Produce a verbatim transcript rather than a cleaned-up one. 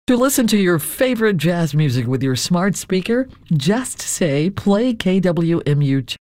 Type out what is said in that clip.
To listen to your favorite jazz music with your smart speaker, just say play K W M U